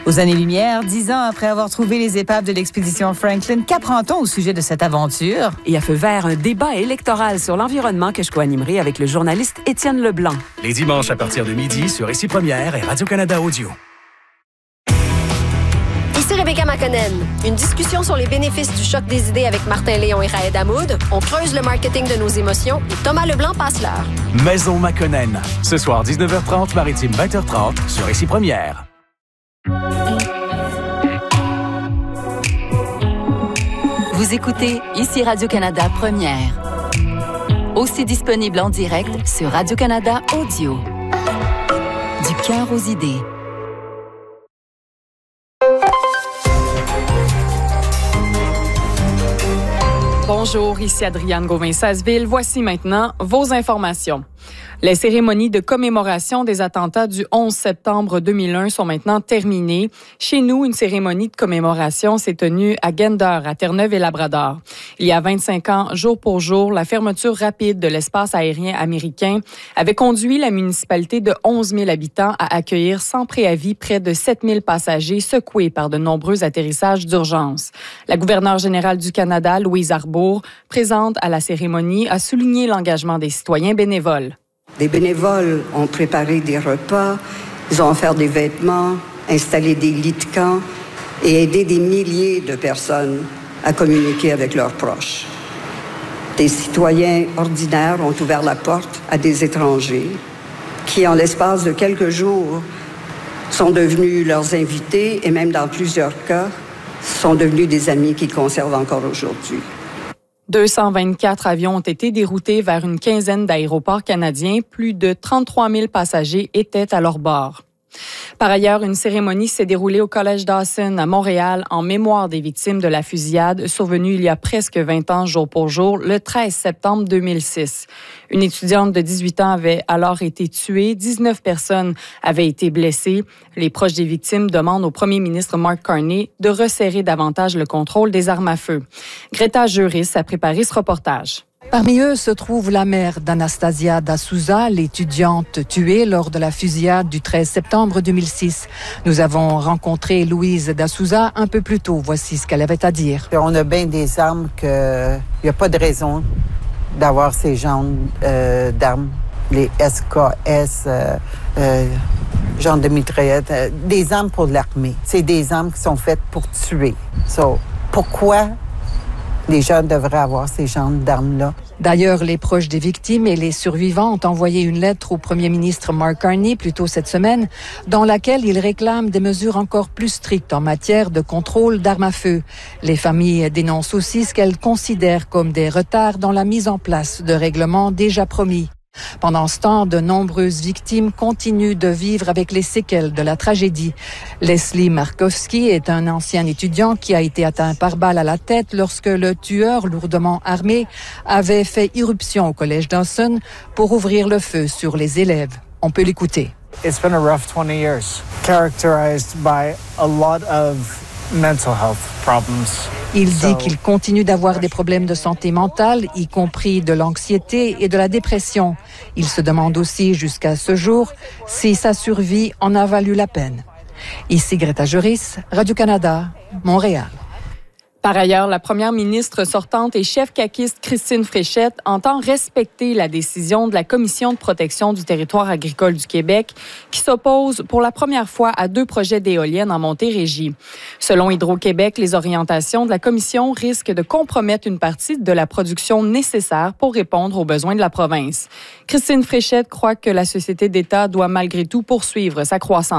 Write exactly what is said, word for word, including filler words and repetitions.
Aux années-lumière, dix ans après avoir trouvé les épaves de l'expédition Franklin, qu'apprend-on au sujet de cette aventure? Et à feu vert, un débat électoral sur l'environnement que je co-animerai avec le journaliste Étienne Leblanc. Les dimanches à partir de midi sur Ici Première et Radio-Canada Audio. Ici Rebecca Makonnen. Une discussion sur les bénéfices du choc des idées avec Martin Léon et Raed Hamoud. On creuse le marketing de nos émotions et Thomas Leblanc passe l'heure. Maison Makonnen. Ce soir, dix-neuf heures trente, Maritime vingt heures trente sur Ici Première. Vous écoutez Ici Radio-Canada Première. Aussi disponible en direct sur Radio-Canada Audio. Du cœur aux idées. Bonjour, ici Adrienne Gauvin-Sasseville. Voici maintenant vos informations. Les cérémonies de commémoration des attentats du onze septembre deux mille un sont maintenant terminées. Chez nous, une cérémonie de commémoration s'est tenue à Gander, à Terre-Neuve et Labrador. Il y a vingt-cinq ans, jour pour jour, la fermeture rapide de l'espace aérien américain avait conduit la municipalité de onze mille habitants à accueillir sans préavis près de sept mille passagers secoués par de nombreux atterrissages d'urgence. La gouverneure générale du Canada, Louise Arbour, présente à la cérémonie, a souligné l'engagement des citoyens bénévoles. Des bénévoles ont préparé des repas, ils ont offert des vêtements, installé des lits de camp et aidé des milliers de personnes à communiquer avec leurs proches. Des citoyens ordinaires ont ouvert la porte à des étrangers qui, en l'espace de quelques jours, sont devenus leurs invités et même dans plusieurs cas, sont devenus des amis qu'ils conservent encore aujourd'hui. deux cent vingt-quatre avions ont été déroutés vers une quinzaine d'aéroports canadiens. Plus de trente-trois mille passagers étaient à leur bord. Par ailleurs, une cérémonie s'est déroulée au Collège Dawson à Montréal en mémoire des victimes de la fusillade survenue il y a presque vingt ans jour pour jour, le treize septembre deux mille six. Une étudiante de dix-huit ans avait alors été tuée, dix-neuf personnes avaient été blessées. Les proches des victimes demandent au premier ministre Mark Carney de resserrer davantage le contrôle des armes à feu. Greta Juris a préparé ce reportage. Parmi eux se trouve la mère d'Anastasia Da Souza, l'étudiante tuée lors de la fusillade du treize septembre deux mille six. Nous avons rencontré Louise Da Souza un peu plus tôt. Voici ce qu'elle avait à dire. On a bien des armes qu'il n'y a pas de raison d'avoir ces genres euh, d'armes, les S K S, euh, euh, genre de mitraillettes, euh, des armes pour l'armée. C'est des armes qui sont faites pour tuer. So, pourquoi les gens devraient avoir ces genres d'armes-là? D'ailleurs, les proches des victimes et les survivants ont envoyé une lettre au premier ministre Mark Carney plus tôt cette semaine, dans laquelle ils réclament des mesures encore plus strictes en matière de contrôle d'armes à feu. Les familles dénoncent aussi ce qu'elles considèrent comme des retards dans la mise en place de règlements déjà promis. Pendant ce temps, de nombreuses victimes continuent de vivre avec les séquelles de la tragédie. Leslie Markowski est un ancien étudiant qui a été atteint par balle à la tête lorsque le tueur lourdement armé avait fait irruption au Collège Dawson pour ouvrir le feu sur les élèves. On peut l'écouter. It's been a rough twenty years, characterized by a lot of mental health problems. Il dit qu'il continue d'avoir des problèmes de santé mentale, y compris de l'anxiété et de la dépression. Il se demande aussi, jusqu'à ce jour, si sa survie en a valu la peine. Ici Greta Juris, Radio-Canada, Montréal. Par ailleurs, la première ministre sortante et chef caquiste Christine Fréchette entend respecter la décision de la Commission de protection du territoire agricole du Québec qui s'oppose pour la première fois à deux projets d'éoliennes en Montérégie. Selon Hydro-Québec, les orientations de la Commission risquent de compromettre une partie de la production nécessaire pour répondre aux besoins de la province. Christine Fréchette croit que la société d'État doit malgré tout poursuivre sa croissance.